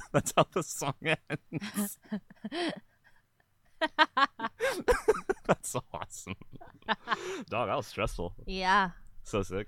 That's how the song ends. That's so awesome. Dog, that was stressful. Yeah. So sick.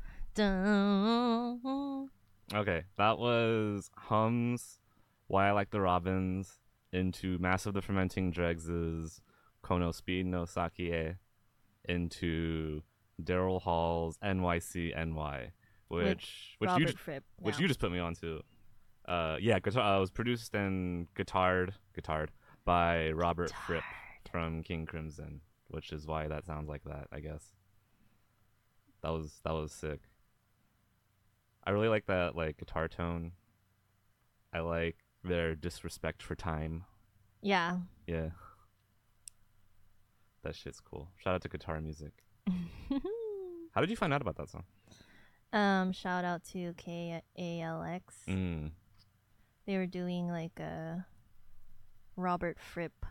Dun. Okay, that was Hums, Why I Like the Robins, into Massive the Fermenting Dregs' Kono Speed no Sakie, into Daryl Hall's NYC NY, which Robert Fripp. which Yeah. you just put me onto. Yeah, guitar. It was produced and guitared by Robert Fripp from King Crimson, which is why that sounds like that. I guess that was sick. I really like that like guitar tone. I like their disrespect for time. Yeah. Yeah, that shit's cool. Shout out to Guitar Music. How did you find out about that song? Shout out to KALX. Mm, They were doing like a Robert Fripp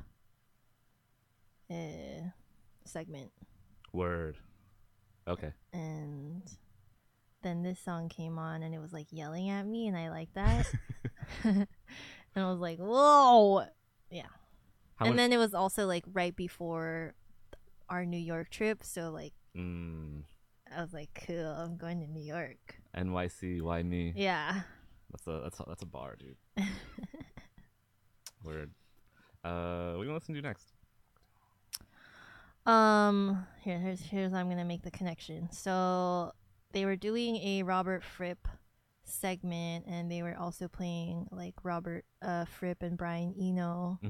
segment, word. Okay. and then this song came on, and it was like yelling at me, and I like that. And I was like, whoa, yeah. And then it was also like right before our New York trip, so like I was like, cool, I'm going to New York. NYC, why me? Yeah. That's a bar, dude. Word. What do you listen to next? Here's how I'm gonna make the connection. So they were doing a Robert Fripp segment, and they were also playing like Robert Fripp and Brian Eno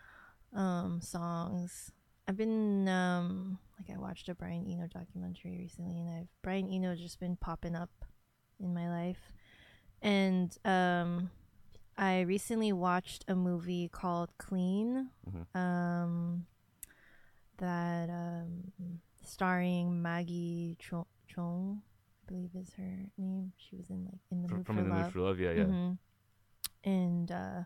songs. I've been like I watched a Brian Eno documentary recently, and Brian Eno just been popping up in my life. And I recently watched a movie called Clean. That starring Maggie Chung, I believe is her name. She was in like In the Mood for In the Love. Mood for Love, yeah. And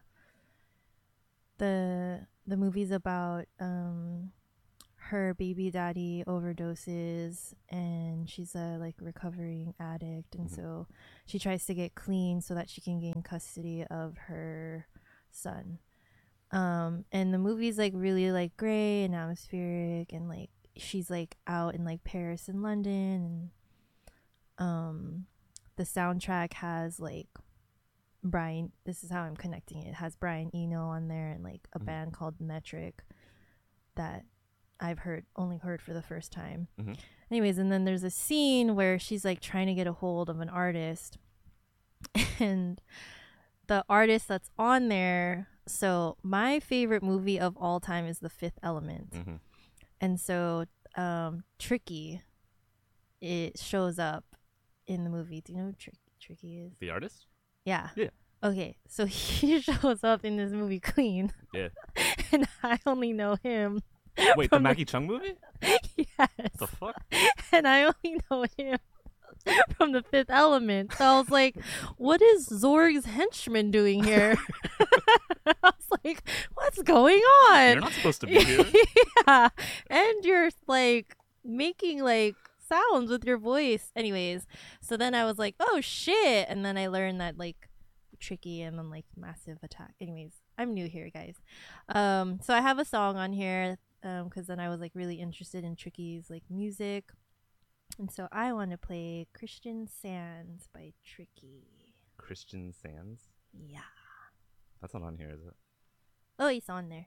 the movie's about her baby daddy overdoses, and she's a like recovering addict, and so she tries to get clean so that she can gain custody of her son. And the movie's like really like gray and atmospheric, and like she's like out in like Paris and London, and the soundtrack has like Brian, this is how I'm connecting it has Brian Eno on there, and like a band called Metric that I've only heard for the first time. Anyways, and then there's a scene where she's like trying to get a hold of an artist, and the artist that's on there, so my favorite movie of all time is The Fifth Element. And so Tricky, it shows up in the movie. Do you know who Tricky is? The artist? Yeah. Yeah. Okay, so he shows up in this movie Clean. Yeah. And I only know him. Wait, the Maggie Chung movie? Yes. The fuck? And I only know him from The Fifth Element. So I was like, what is Zorg's henchman doing here? I was like, what's going on? You're not supposed to be here. Yeah. And you're like making like sounds with your voice. Anyways, so then I was like, oh shit. And then I learned that like Tricky and then like Massive Attack. Anyways, I'm new here, guys. So I have a song on here because then I was like really interested in Tricky's like music. And so I want to play Christian Sands by Tricky. Christian Sands? Yeah. That's not on here, is it? Oh, it's on there.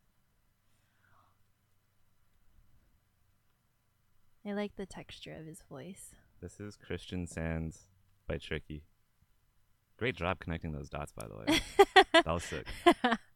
I like the texture of his voice. This is Christian Sands by Tricky. Great job connecting those dots, by the way. That was sick.